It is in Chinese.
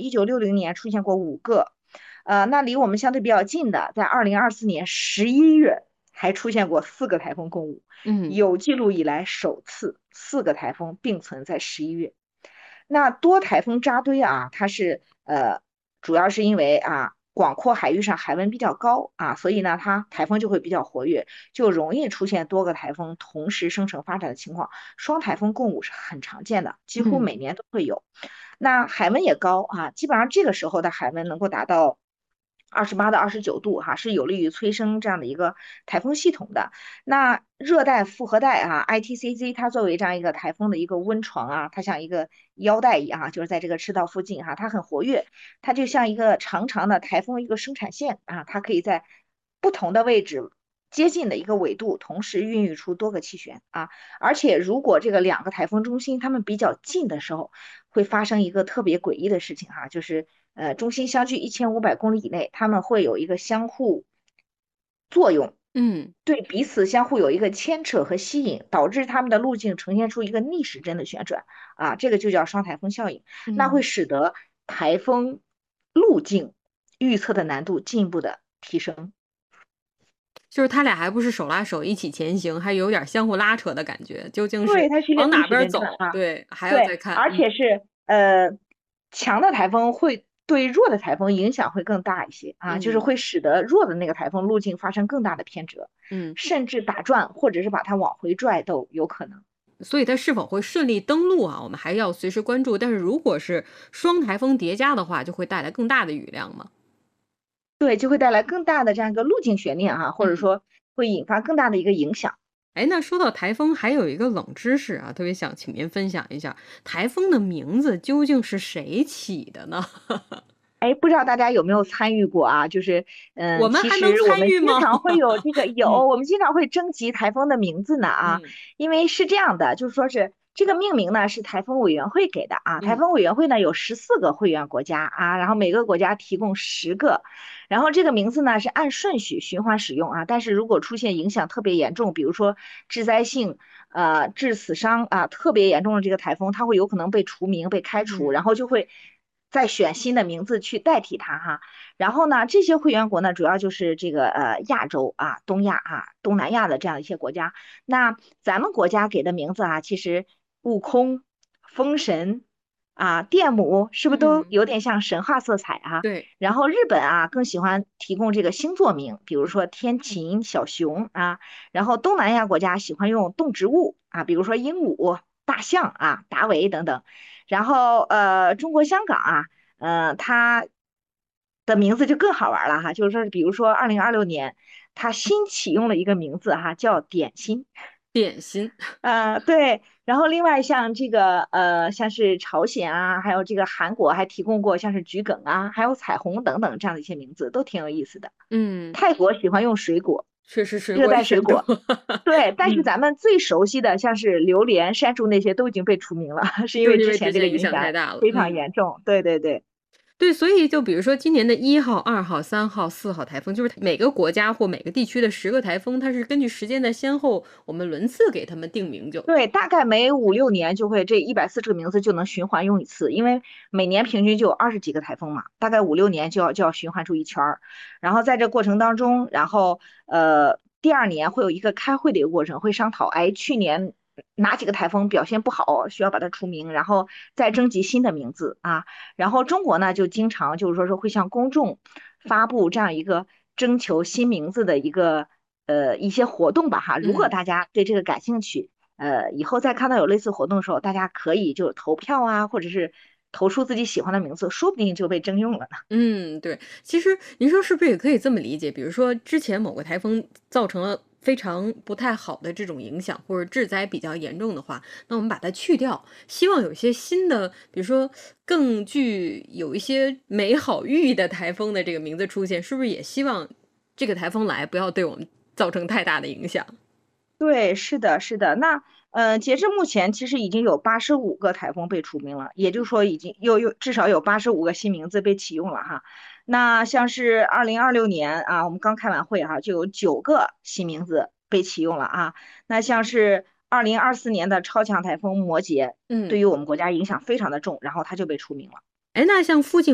1960年出现过5个，那离我们相对比较近的，在2024年11月还出现过4个台风共舞， 嗯有记录以来首次4个台风并存在11月。那多台风扎堆啊，它是主要是因为广阔海域上海温比较高啊，所以呢它台风就会比较活跃，就容易出现多个台风同时生成发展的情况。双台风共舞是很常见的，几乎嗯。 每年都会有。那海温也高啊，基本上这个时候的海温能够达到28到29度哈，是有利于催生这样的一个台风系统的。那热带复合带ITCZ 它作为这样一个台风的一个温床啊，它像一个腰带一样就是在这个赤道附近它很活跃，它就像一个长长的台风一个生产线它可以在不同的位置。接近的一个纬度，同时孕育出多个气旋而且如果这个2个台风中心它们比较近的时候，会发生一个特别诡异的事情就是中心相距1500公里以内，它们会有一个相互作用， 嗯对彼此相互有一个牵扯和吸引，导致它们的路径呈现出一个逆时针的旋转这个就叫双台风效应，那会嗯。 使得台风路径预测的难度进一步的提升。 就是他俩还不是手拉手一起前行，还有点相互拉扯的感觉，究竟对， 是它是一个往哪逆时边儿走， 针转对，还要对， 再看。 而且是强的台风会对弱的台风影响会更大一些就是嗯会使得弱的那个台风路径发生更大的偏折， 嗯。 甚至打转或者是把它往回拽都有可能。 所以它是否会顺利登陆我们还要随时关注。但是如果是双台风叠加的话，就会带来更大的雨量嘛。 对，就会带来更大的这样一个路径悬念或者嗯。 说会引发更大的一个影响。 哎，那说到台风，还有一个冷知识特别想请您分享一下，台风的名字究竟是谁起的呢？ 哎，不知道大家有没有参与过就是，其我们还能实我们参与吗？ 经常会有这个嗯我们经常会征集台风的名字呢嗯因为是这样的，就是说是这个命名呢是台风委员会给的台嗯风委员会呢有14个会员国家然后每个国家提供10个，然后这个名字呢是按顺序循环使用但是如果出现影响特别严重，比如说致灾性致死伤特别严重的这个台风，它会有可能被除名、被开除，然嗯。 后就会再选新的名字去代替它然后呢，这些会员国呢，主要就是这个亚洲东亚东南亚的这样一些国家。那咱们国家给的名字其实悟空、封神电母，是不是都嗯。 有点像神话色彩对。 然后日本更喜欢提供这个星座名，比如说天琴、小熊然后东南亚国家喜欢用动植物比如说鹦鹉、大象达维等等。然后中国香港它的名字就更好玩了就是说，比如说2026年，它新启用了一个名字叫点心。 点心。 对，然后另外像这个像是朝鲜还有这个韩国还提供过像是桔梗还有彩虹等等这样的一些名字，都挺有意思的。 嗯。 泰国喜欢用水果， 确实水热果也很多。 带水果。对，但是嗯。 咱们最熟悉的像是榴莲、山竹那些都已经被除名了，是因就是因为为之前之前影这个影响响太大了。 非常嗯。 严重。对对对。 对，所以就比如说今年的1号、2号、3号、4号台风，就是每个国家或每个地区的10个台风，它是根据时间的先后，我们轮次给他们定名就。 对，大概每5、6年就会这140个名字就能循环用一次，因为每年平均就有20几个台风嘛，大概5、6年就要循环出一圈儿。然后在这过程当中，然后第二年会有一个开会的一个过程，会商讨，哎，去年哪几个台风表现不好，需要把它除名，然后再征集新的名字然后中国呢就经常就是说是会向公众发布这样一个征求新名字的一些活动吧如果嗯。 大家对这个感兴趣。以后再看到有类似活动的时候，大家可以就投票或者是投出自己喜欢的名字，说不定就被征用了呢。 嗯，对。其实您说是不是也可以这么理解？比如说之前某个台风造成了非常不太好的这种影响，或者致灾比较严重的话，那我们把它去掉，希望有一些新的，比如说更具有一些美好寓意的台风的这个名字出现，是不是也希望这个台风来不要对我们造成太大的影响？ 对，是的，是的。那截至目前，其实已经有85个台风被除名了，也就是说，已经至少有85个新名字被启用了那像是2026年我们刚开完会就有9个新名字被启用了那像是2024年的超强台风摩羯， 嗯。 对于我们国家影响非常的重，然后它就被除名了。 哎，那像附近